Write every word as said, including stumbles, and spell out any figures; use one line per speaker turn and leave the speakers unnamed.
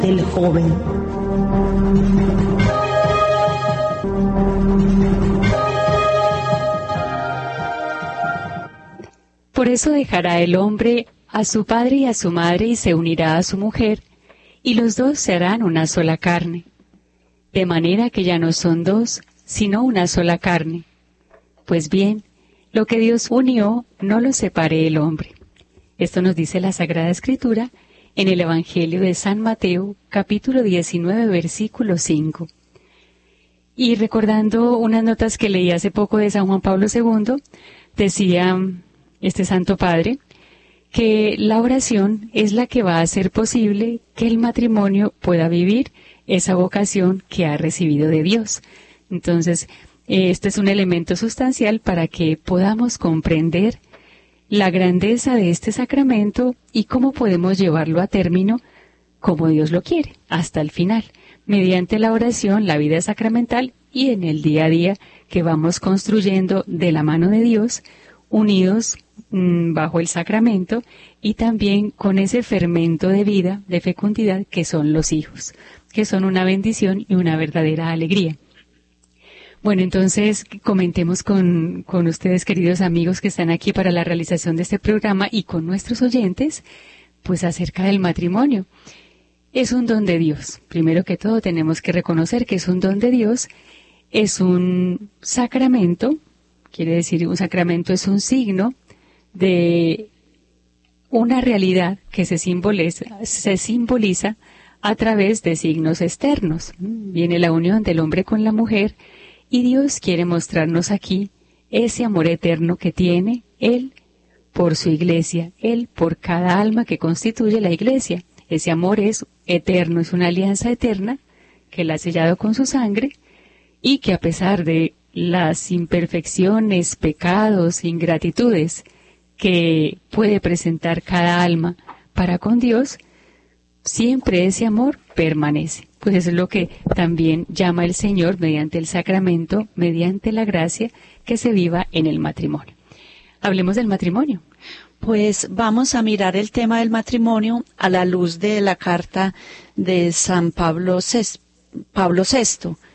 del joven.
Por eso dejará el hombre a su padre y a su madre y se unirá a su mujer, y los dos serán una sola carne. De manera que ya no son dos, sino una sola carne. Pues bien, lo que Dios unió, no lo separe el hombre. Esto nos dice la Sagrada Escritura en el Evangelio de San Mateo, capítulo diecinueve, versículo cinco. Y recordando unas notas que leí hace poco de San Juan Pablo segundo, decía este Santo Padre que la oración es la que va a hacer posible que el matrimonio pueda vivir esa vocación que ha recibido de Dios. Entonces, este es un elemento sustancial para que podamos comprender la grandeza de este sacramento y cómo podemos llevarlo a término como Dios lo quiere, hasta el final, mediante la oración, la vida sacramental y en el día a día que vamos construyendo de la mano de Dios, unidos mmm, bajo el sacramento y también con ese fermento de vida, de fecundidad que son los hijos, que son una bendición y una verdadera alegría. Bueno, entonces comentemos con, con ustedes, queridos amigos que están aquí para la realización de este programa y con nuestros oyentes, pues acerca del matrimonio. Es un don de Dios. Primero que todo tenemos que reconocer que es un don de Dios, es un sacramento, quiere decir un sacramento es un signo de una realidad que se simboliza, se simboliza a través de signos externos. Viene la unión del hombre con la mujer, y Dios quiere mostrarnos aquí ese amor eterno que tiene Él por su iglesia, Él por cada alma que constituye la iglesia. Ese amor es eterno, es una alianza eterna que Él ha sellado con su sangre y que a pesar de las imperfecciones, pecados, ingratitudes que puede presentar cada alma para con Dios, siempre ese amor permanece. Pues eso es lo que también llama el Señor mediante el sacramento, mediante la gracia que se viva en el matrimonio. Hablemos del matrimonio.
Pues vamos a mirar el tema del matrimonio a la luz de la carta de San Pablo sexto, Pablo sexto,